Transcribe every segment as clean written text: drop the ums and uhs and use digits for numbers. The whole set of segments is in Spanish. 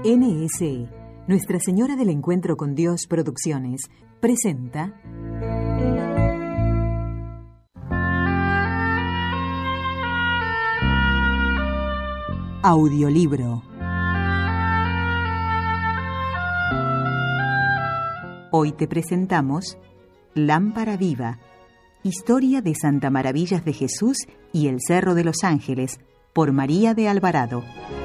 NSE, Nuestra Señora del Encuentro con Dios Producciones, presenta Audiolibro. Hoy te presentamos Lámpara Viva, Historia de Santa Maravillas de Jesús y el Cerro de los Ángeles, por María de Alvarado.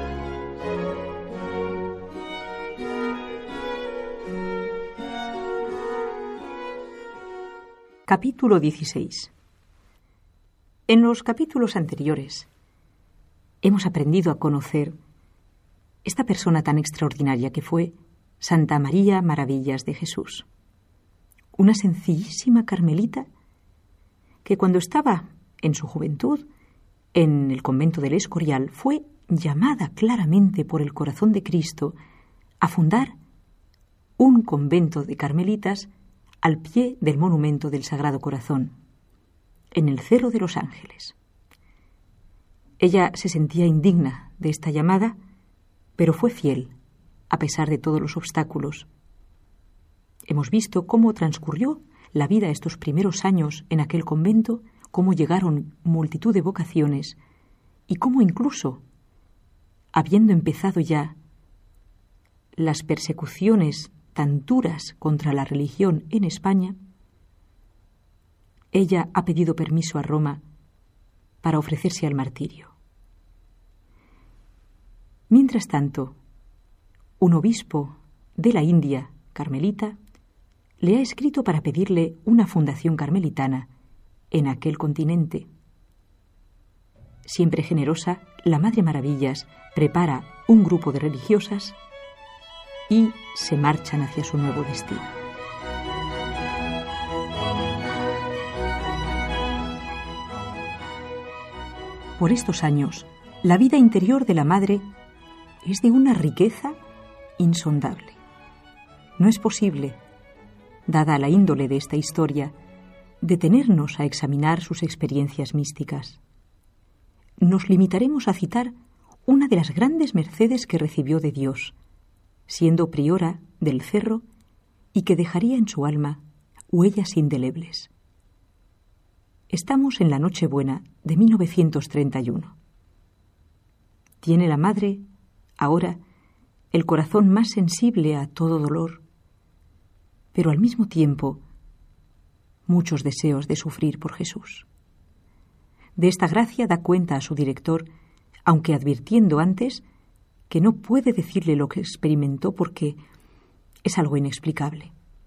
Capítulo 16. En los capítulos anteriores hemos aprendido a conocer esta persona tan extraordinaria que fue Santa María Maravillas de Jesús, una sencillísima carmelita que cuando estaba en su juventud en el convento del Escorial fue llamada claramente por el corazón de Cristo a fundar un convento de carmelitas al pie del monumento del Sagrado Corazón, en el Cerro de los Ángeles. Ella se sentía indigna de esta llamada, pero fue fiel, a pesar de todos los obstáculos. Hemos visto cómo transcurrió la vida estos primeros años en aquel convento, cómo llegaron multitud de vocaciones y cómo incluso, habiendo empezado ya las persecuciones tan duras contra la religión en España, ella ha pedido permiso a Roma para ofrecerse al martirio. Mientras tanto, un obispo de la India, carmelita, le ha escrito para pedirle una fundación carmelitana en aquel continente. Siempre generosa, la Madre Maravillas prepara un grupo de religiosas y se marchan hacia su nuevo destino. Por estos años, la vida interior de la Madre es de una riqueza insondable. No es posible, dada la índole de esta historia, detenernos a examinar sus experiencias místicas. Nos limitaremos a citar una de las grandes mercedes que recibió de Dios, siendo priora del Cerro, y que dejaría en su alma huellas indelebles. Estamos en la Nochebuena de 1931. Tiene la Madre, ahora, el corazón más sensible a todo dolor, pero al mismo tiempo muchos deseos de sufrir por Jesús. De esta gracia da cuenta a su director, aunque advirtiendo antes que no puede decirle lo que experimentó porque es algo inexplicable.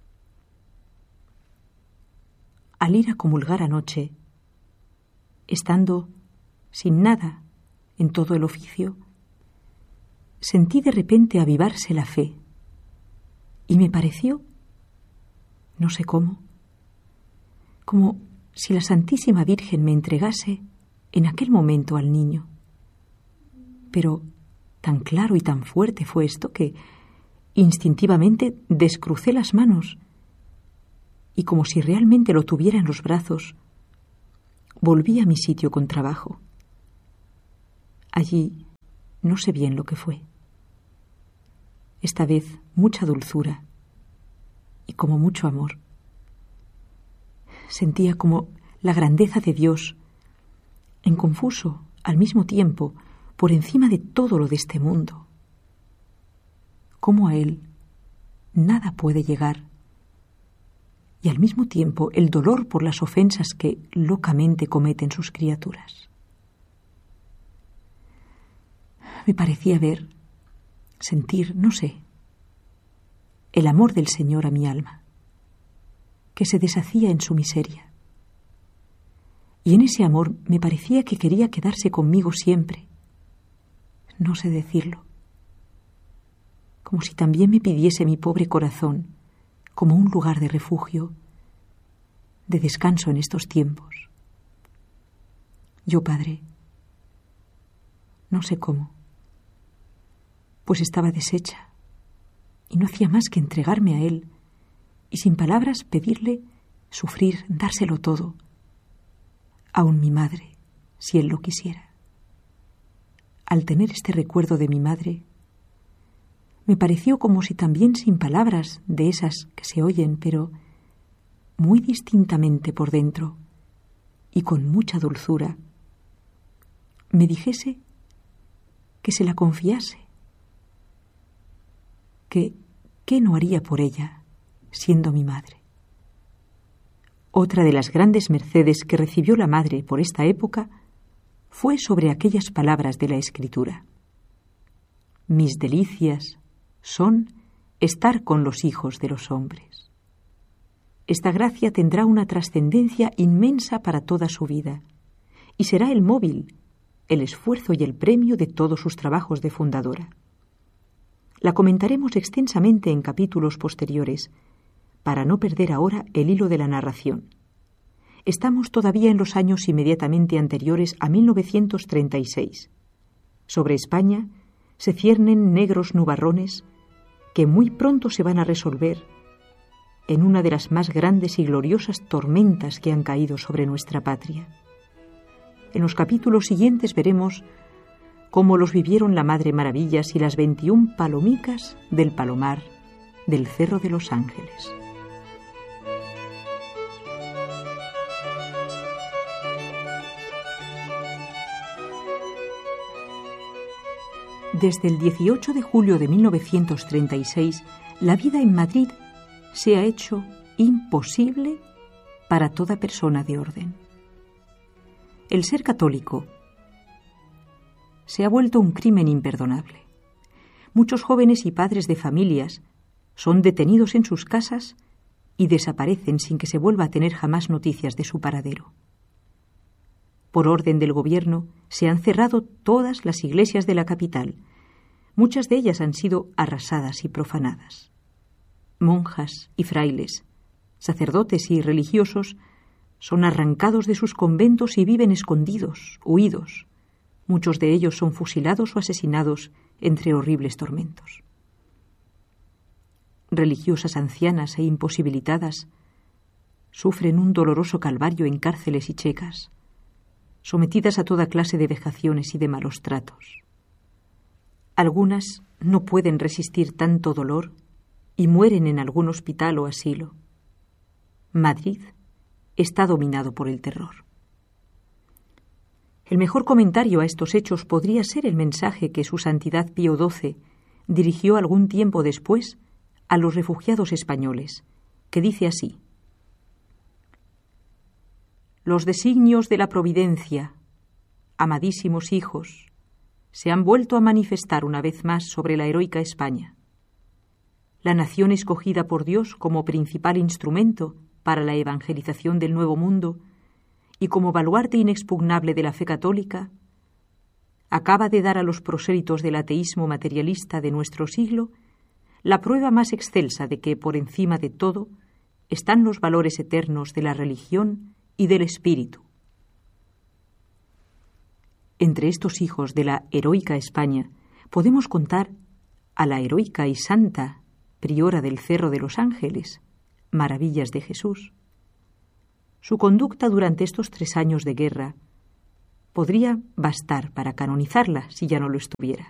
Al ir a comulgar anoche, estando sin nada en todo el oficio, sentí de repente avivarse la fe y me pareció, no sé cómo, como si la Santísima Virgen me entregase en aquel momento al niño. Pero tan claro y tan fuerte fue esto que instintivamente descrucé las manos y como si realmente lo tuviera en los brazos, volví a mi sitio con trabajo. Allí no sé bien lo que fue. Esta vez mucha dulzura y como mucho amor. Sentía como la grandeza de Dios, en confuso al mismo tiempo, por encima de todo lo de este mundo. Cómo a Él nada puede llegar, y al mismo tiempo el dolor por las ofensas que locamente cometen sus criaturas. Me parecía ver, sentir, no sé, el amor del Señor a mi alma, que se deshacía en su miseria. Y en ese amor me parecía que quería quedarse conmigo siempre. No sé decirlo. Como si también me pidiese mi pobre corazón como un lugar de refugio, de descanso en estos tiempos. Yo, Padre, no sé cómo, pues estaba deshecha y no hacía más que entregarme a Él y sin palabras pedirle sufrir, dárselo todo, aun mi madre, si Él lo quisiera. Al tener este recuerdo de mi madre, Me pareció como si también sin palabras de esas que se oyen, pero muy distintamente por dentro y con mucha dulzura, me dijese que se la confiase, que ¿qué no haría por ella, siendo mi madre? Otra de las grandes mercedes que recibió la madre por esta época fue sobre aquellas palabras de la Escritura. Mis delicias son estar con los hijos de los hombres. Esta gracia tendrá una trascendencia inmensa para toda su vida y será el móvil, el esfuerzo y el premio de todos sus trabajos de fundadora. La comentaremos extensamente en capítulos posteriores, para no perder ahora el hilo de la narración. Estamos todavía en los años inmediatamente anteriores a 1936. Sobre España se ciernen negros nubarrones que muy pronto se van a resolver en una de las más grandes y gloriosas tormentas que han caído sobre nuestra patria. En los capítulos siguientes veremos cómo los vivieron la Madre Maravillas y las 21 palomicas del Palomar del Cerro de los Ángeles. Desde el 18 de julio de 1936, la vida en Madrid se ha hecho imposible para toda persona de orden. El ser católico se ha vuelto un crimen imperdonable. Muchos jóvenes y padres de familias son detenidos en sus casas y desaparecen sin que se vuelva a tener jamás noticias de su paradero. Por orden del gobierno, se han cerrado todas las iglesias de la capital. Muchas de ellas han sido arrasadas y profanadas. Monjas y frailes, sacerdotes y religiosos son arrancados de sus conventos y viven escondidos, huidos. Muchos de ellos son fusilados o asesinados entre horribles tormentos. Religiosas ancianas e imposibilitadas sufren un doloroso calvario en cárceles y checas, sometidas a toda clase de vejaciones y de malos tratos. Algunas no pueden resistir tanto dolor y mueren en algún hospital o asilo. Madrid está dominado por el terror. El mejor comentario a estos hechos podría ser el mensaje que Su Santidad Pío XII dirigió algún tiempo después a los refugiados españoles, que dice así: Los designios de la providencia, amadísimos hijos, se han vuelto a manifestar una vez más sobre la heroica España. La nación escogida por Dios como principal instrumento para la evangelización del Nuevo Mundo y como baluarte inexpugnable de la fe católica, acaba de dar a los prosélitos del ateísmo materialista de nuestro siglo la prueba más excelsa de que, por encima de todo, están los valores eternos de la religión y del espíritu. Entre estos hijos de la heroica España podemos contar a la heroica y santa priora del Cerro de los Ángeles, Maravillas de Jesús. Su conducta durante estos 3 años de guerra podría bastar para canonizarla si ya no lo estuviera.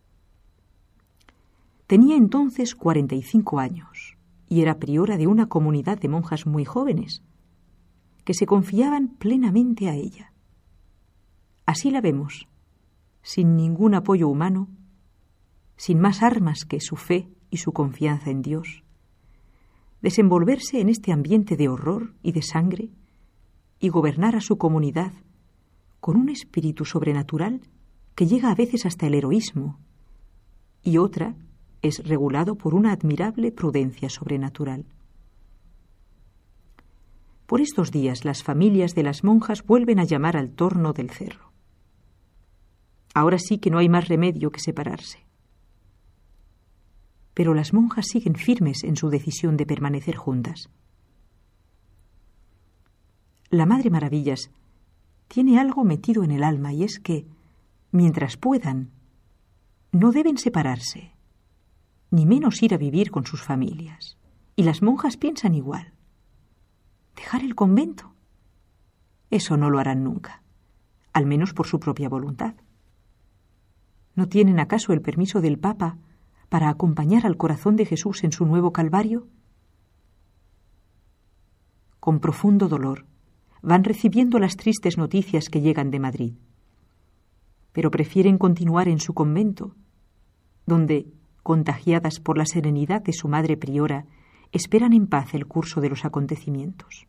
Tenía entonces 45 años y era priora de una comunidad de monjas muy jóvenes que se confiaban plenamente a ella. Así la vemos, sin ningún apoyo humano, sin más armas que su fe y su confianza en Dios, desenvolverse en este ambiente de horror y de sangre y gobernar a su comunidad con un espíritu sobrenatural que llega a veces hasta el heroísmo, y otra es regulado por una admirable prudencia sobrenatural. Por estos días las familias de las monjas vuelven a llamar al torno del cerro. Ahora sí que no hay más remedio que separarse. Pero las monjas siguen firmes en su decisión de permanecer juntas. La Madre Maravillas tiene algo metido en el alma, y es que, mientras puedan, no deben separarse, ni menos ir a vivir con sus familias. Y las monjas piensan igual. ¿Dejar el convento? Eso no lo harán nunca, al menos por su propia voluntad. ¿No tienen acaso el permiso del Papa para acompañar al corazón de Jesús en su nuevo Calvario? Con profundo dolor van recibiendo las tristes noticias que llegan de Madrid, pero prefieren continuar en su convento, donde, contagiadas por la serenidad de su madre priora, esperan en paz el curso de los acontecimientos.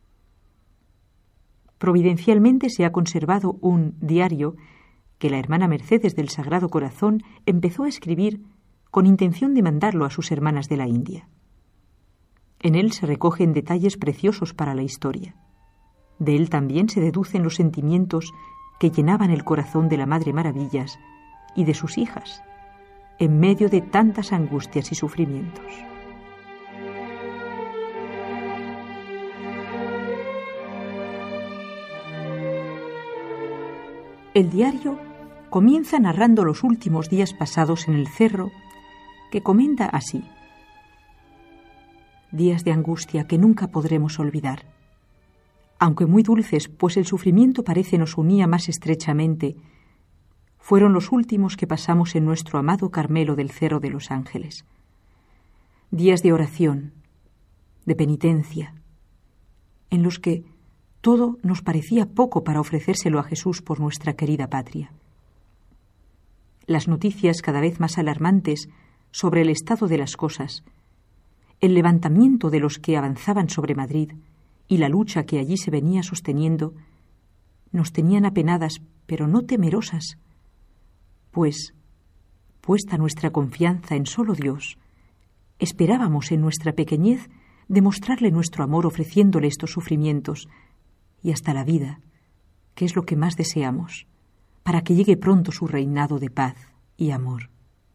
Providencialmente se ha conservado un diario que la hermana Mercedes del Sagrado Corazón empezó a escribir con intención de mandarlo a sus hermanas de la India. En él se recogen detalles preciosos para la historia. De él también se deducen los sentimientos que llenaban el corazón de la Madre Maravillas y de sus hijas, en medio de tantas angustias y sufrimientos. El diario comienza narrando los últimos días pasados en el cerro, que comenta así: días de angustia que nunca podremos olvidar. Aunque muy dulces, pues el sufrimiento parece nos unía más estrechamente, fueron los últimos que pasamos en nuestro amado Carmelo del Cerro de los Ángeles. Días de oración, de penitencia, en los que todo nos parecía poco para ofrecérselo a Jesús por nuestra querida patria. Las noticias cada vez más alarmantes sobre el estado de las cosas, el levantamiento de los que avanzaban sobre Madrid y la lucha que allí se venía sosteniendo, nos tenían apenadas, pero no temerosas, pues, puesta nuestra confianza en solo Dios, esperábamos en nuestra pequeñez demostrarle nuestro amor ofreciéndole estos sufrimientos y hasta la vida, que es lo que más deseamos, para que llegue pronto su reinado de paz y amor.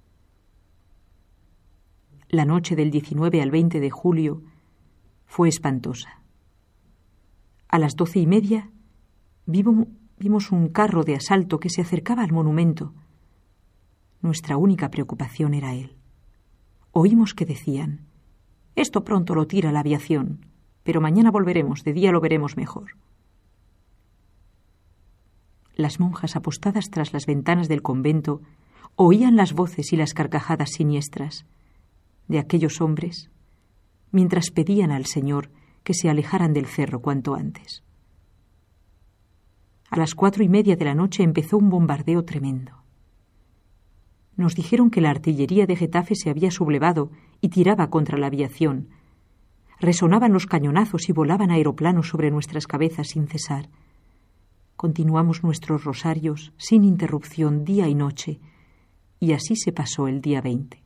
La noche del 19 al 20 de julio fue espantosa. A las 12:30 vimos un carro de asalto que se acercaba al monumento. Nuestra única preocupación era él. Oímos que decían: «Esto pronto lo tira la aviación, pero mañana volveremos, de día lo veremos mejor». Las monjas apostadas tras las ventanas del convento oían las voces y las carcajadas siniestras de aquellos hombres mientras pedían al Señor que se alejaran del cerro cuanto antes. A las 4:30 de la noche empezó un bombardeo tremendo. Nos dijeron que la artillería de Getafe se había sublevado y tiraba contra la aviación. Resonaban los cañonazos y volaban aeroplanos sobre nuestras cabezas sin cesar. Continuamos nuestros rosarios sin interrupción día y noche, y así se pasó el día 20.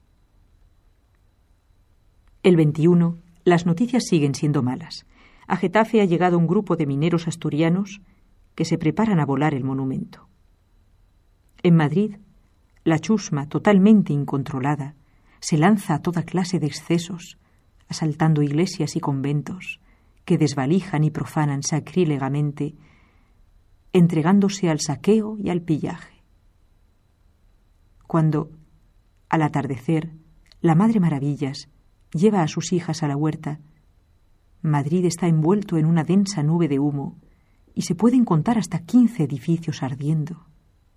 El 21, las noticias siguen siendo malas. A Getafe ha llegado un grupo de mineros asturianos que se preparan a volar el monumento. En Madrid, la chusma, totalmente incontrolada, se lanza a toda clase de excesos, asaltando iglesias y conventos, que desvalijan y profanan sacrílegamente, entregándose al saqueo y al pillaje. Cuando, al atardecer, la Madre Maravillas lleva a sus hijas a la huerta, Madrid está envuelto en una densa nube de humo y se pueden contar hasta 15 edificios ardiendo.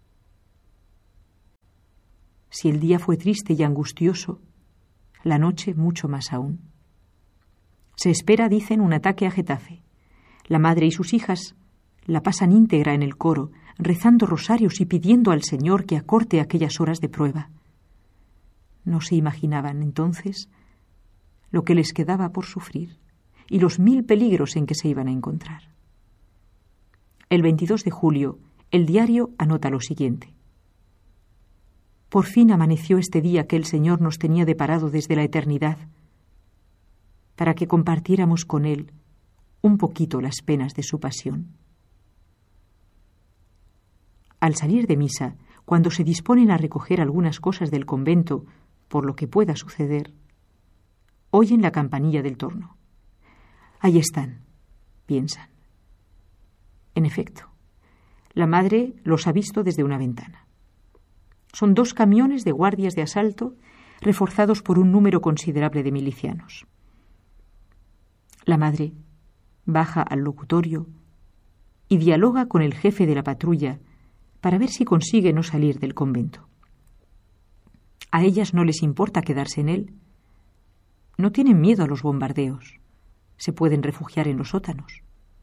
Si el día fue triste y angustioso, la noche mucho más aún. Se espera, dicen, un ataque a Getafe. La madre y sus hijas la pasan íntegra en el coro, rezando rosarios y pidiendo al Señor que acorte aquellas horas de prueba. No se imaginaban entonces lo que les quedaba por sufrir y los 1000 peligros en que se iban a encontrar. El 22 de julio, el diario anota lo siguiente: por fin amaneció este día que el Señor nos tenía deparado desde la eternidad, para que compartiéramos con Él un poquito las penas de su pasión. Al salir de misa, cuando se disponen a recoger algunas cosas del convento, por lo que pueda suceder, oyen la campanilla del torno. Ahí están, piensan. En efecto, la madre los ha visto desde una ventana. Son 2 camiones de guardias de asalto reforzados por un número considerable de milicianos. La madre baja al locutorio y dialoga con el jefe de la patrulla para ver si consigue no salir del convento. A ellas no les importa quedarse en él. No tienen miedo a los bombardeos. Se pueden refugiar en los sótanos.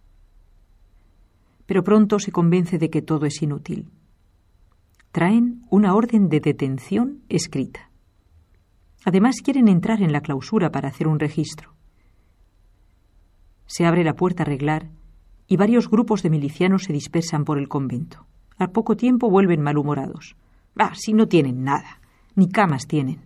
Pero pronto se convence de que todo es inútil. Traen una orden de detención escrita. Además, quieren entrar en la clausura para hacer un registro. Se abre la puerta a reglar y varios grupos de milicianos se dispersan por el convento. Al poco tiempo vuelven malhumorados. Si no tienen nada, ni camas tienen.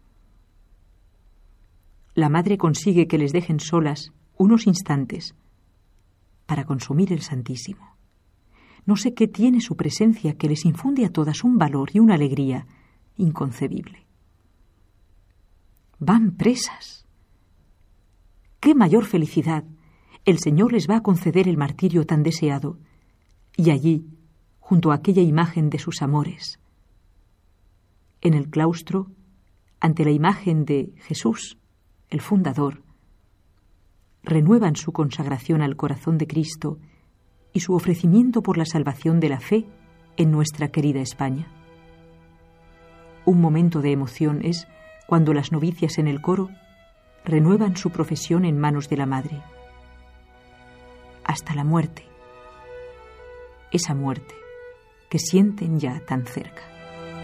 La madre consigue que les dejen solas unos instantes para consumir el Santísimo. No sé qué tiene su presencia que les infunde a todas un valor y una alegría inconcebible. Van presas. ¡Qué mayor felicidad! El Señor les va a conceder el martirio tan deseado. Y allí, junto a aquella imagen de sus amores, en el claustro, ante la imagen de Jesús, el fundador, renuevan su consagración al corazón de Cristo y su ofrecimiento por la salvación de la fe en nuestra querida España. Un momento de emoción es cuando las novicias en el coro renuevan su profesión en manos de la Madre. Hasta la muerte, esa muerte que sienten ya tan cerca.